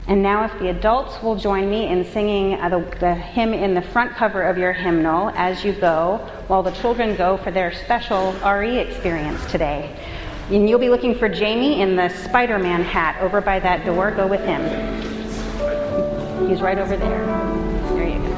And now if the adults will join me in singing the hymn in the front cover of your hymnal as you go, while the children go for their special RE experience today. And you'll be looking for Jamie in the Spider-Man hat over by that door. Go with him. He's right over there. There you go.